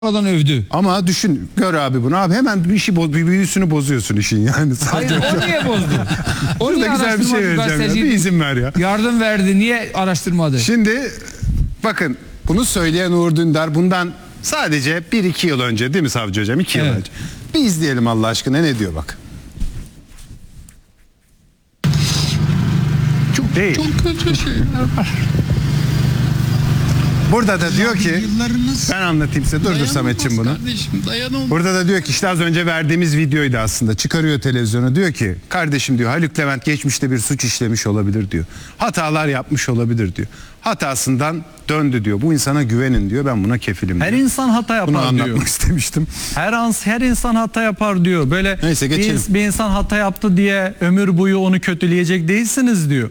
Oradan övdü. Ama düşün, gör abi bunu. Abi hemen bir işi bir büyüsünü bozuyorsun işin yani. Hayır, o niye bozdu? O niye güzel bir şey vereceğim ya. Bir izin ver ya. Yardım verdi. Niye araştırmadı? Şimdi bakın, bunu söyleyen Uğur Dündar bundan sadece 1-2 yıl önce, değil mi Savcı Hocam? 2 yıl Evet. önce. Bir izleyelim Allah aşkına, ne diyor bak. Çok kötü şeyler var. Burada da diyor ki, Yıllarınız ben anlatayım size. Dur Sametciğim bunu. Kardeşim, dayanılmaz. Burada da diyor ki, işte az önce verdiğimiz videoydu aslında. Çıkarıyor televizyona, diyor ki kardeşim diyor, Haluk Levent geçmişte bir suç işlemiş olabilir diyor. Hatalar yapmış olabilir diyor. Hatasından döndü diyor. Bu insana güvenin diyor. Ben buna kefilim diyor. Her insan hata yapar Bunu diyor. anlatmak istemiştim. Her insan hata yapar diyor. Böyle Neyse, geçelim. bir insan hata yaptı diye ömür boyu onu kötüleyecek değilsiniz diyor.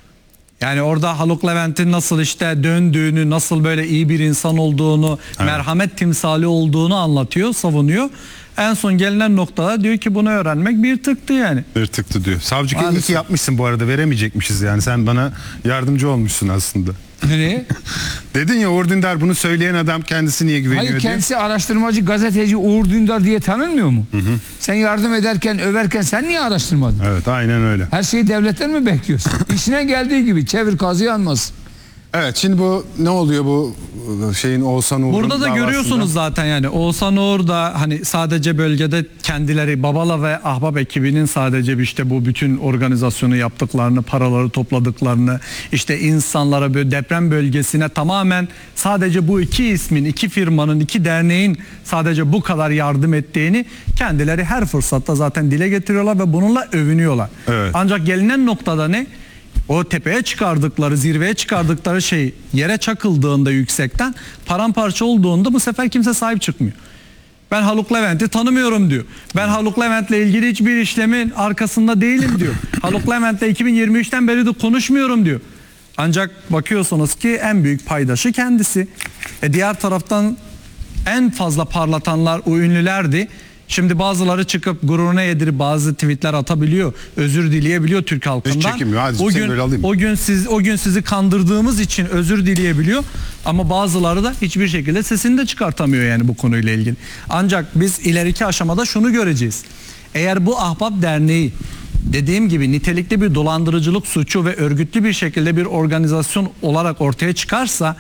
Yani orada Haluk Levent'in nasıl işte döndüğünü, nasıl böyle iyi bir insan olduğunu, merhamet timsali olduğunu anlatıyor, savunuyor. En son gelinen noktada diyor ki bunu öğrenmek bir tıktı yani. Bir tıktı diyor. Savcı iyi ki yapmışsın bu arada, veremeyecekmişiz yani. Sen bana yardımcı olmuşsun aslında. Nereye? Dedin ya, Uğur Dündar bunu söyleyen adam kendisi niye güveniyor Hayır, diye. kendisi araştırmacı, gazeteci Uğur Dündar diye tanınmıyor mu? Sen yardım ederken, överken sen niye araştırmadın? Evet, aynen öyle. Her şeyi devletten mi bekliyorsun? İşine geldiği gibi çevir kazı yanmaz. Evet, şimdi bu ne oluyor, bu şeyin Oğuzhan Uğur'un Burada da davasında? görüyorsunuz zaten yani Oğuzhan Uğur da hani sadece bölgede kendileri Babala ve Ahbap ekibinin sadece işte bu bütün organizasyonu yaptıklarını, paraları topladıklarını, işte insanlara böyle deprem bölgesine tamamen sadece bu iki ismin, iki firmanın, iki derneğin sadece bu kadar yardım ettiğini kendileri her fırsatta zaten dile getiriyorlar ve bununla övünüyorlar. Evet. Ancak gelinen noktada ne? O tepeye çıkardıkları, zirveye çıkardıkları şey yere çakıldığında yüksekten paramparça olduğunda bu sefer kimse sahip çıkmıyor. Ben Haluk Levent'i tanımıyorum diyor. Ben Haluk Levent'le ilgili hiçbir işlemin arkasında değilim diyor. Haluk Levent'le 2023'ten beri de konuşmuyorum diyor. Ancak bakıyorsunuz ki en büyük paydaşı kendisi. Diğer taraftan en fazla parlatanlar o ünlülerdi. Şimdi bazıları çıkıp gururuna yedirip bazı tweetler atabiliyor. Özür dileyebiliyor Türk halkından. Hiç çekinmiyor. Hadi sen böyle alayım. O gün sizi kandırdığımız için özür dileyebiliyor. Ama bazıları da hiçbir şekilde sesini de çıkartamıyor yani bu konuyla ilgili. Ancak biz ileriki aşamada şunu göreceğiz. Eğer bu Ahbap Derneği dediğim gibi nitelikli bir dolandırıcılık suçu ve örgütlü bir şekilde bir organizasyon olarak ortaya çıkarsa,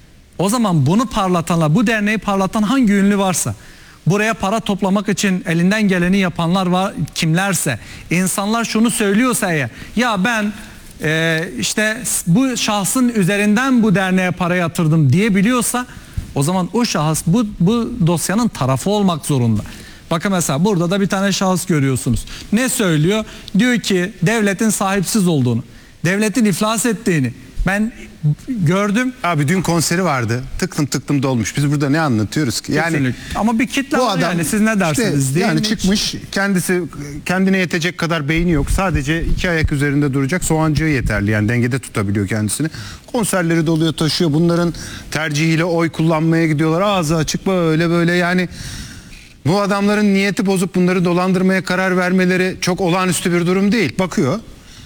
o zaman bunu parlatanlar, bu derneği parlatan hangi ünlü varsa, buraya para toplamak için elinden geleni yapanlar var, kimlerse, insanlar şunu söylüyorsa eğer, ya ben işte bu şahsın üzerinden bu derneğe para yatırdım diyebiliyorsa, o zaman o şahıs bu dosyanın tarafı olmak zorunda. Bakın mesela burada da bir tane şahıs görüyorsunuz. Ne söylüyor? Diyor ki devletin sahipsiz olduğunu, devletin iflas ettiğini ben gördüm. Abi dün konseri vardı. Tıklım dolmuş. Biz burada ne anlatıyoruz ki? Yani Kesinlikle. Ama bir kitle bu var adam yani, siz ne dersiniz işte, değil yani mi? çıkmış, kendine yetecek kadar beyni yok. Sadece 2 ayak üzerinde duracak soğancığı yeterli. Yani dengede tutabiliyor kendisini. Konserleri doluyor, taşıyor. Bunların tercihiyle oy kullanmaya gidiyorlar. Ağzı açık böyle yani. Bu adamların niyeti bozup bunları dolandırmaya karar vermeleri çok olağanüstü bir durum değil. Bakıyor.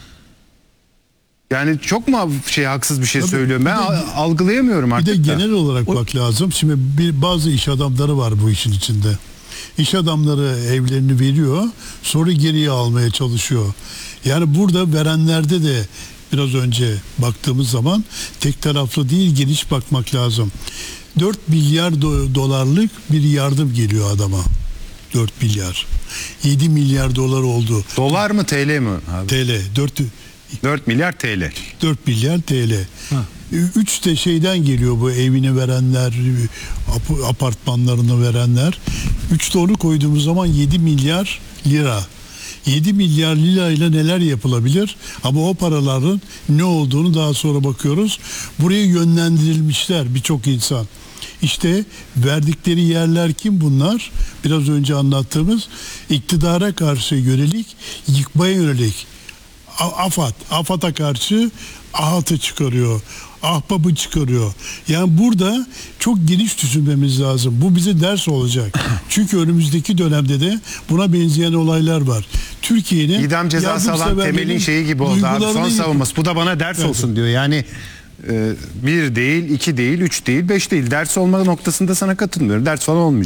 Yani çok mu haksız bir şey söylüyorum? Ben algılayamıyorum artık. Bir de genel olarak bak lazım. Şimdi bazı iş adamları var bu işin içinde. İş adamları evlerini veriyor, sonra geriye almaya çalışıyor. Yani burada verenlerde de biraz önce baktığımız zaman tek taraflı değil, geniş bakmak lazım. 4 milyar dolarlık bir yardım geliyor adama. 4 milyar. 7 milyar dolar oldu. Dolar mı TL mi abi? TL. 4 milyar TL. 4 milyar TL. 3 de şeyden geliyor, bu evini verenler, apartmanlarını verenler. 3 de onu koyduğumuz zaman 7 milyar lira. 7 milyar lira ile neler yapılabilir? Ama o paraların ne olduğunu daha sonra bakıyoruz. Buraya yönlendirilmişler birçok insan. İşte verdikleri yerler kim bunlar? Biraz önce anlattığımız iktidara karşı yönelik, yıkmaya yönelik. AFAD'a karşı AHAT'ı çıkarıyor. Ahbap'ı çıkarıyor. Yani burada çok geniş düşünmemiz lazım. Bu bize ders olacak. Çünkü önümüzdeki dönemde de buna benzeyen olaylar var. Türkiye'nin İdam cezası alan Temel'in şeyi gibi oldu abi. Son savunması. Bu da bana ders olsun diyor. Yani 1 değil, 2 değil, 3 değil, 5 değil. Ders olma noktasında sana katılmıyorum. Ders falan olmayacak.